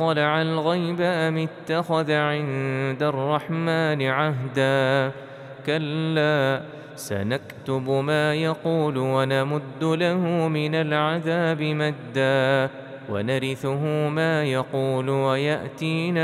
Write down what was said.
اطلع الغيب أم اتخذ عند الرحمن عهدا كلا سنكتب ما يقول ونمد له من العذاب مدا ونرثه ما يقول ويأتينا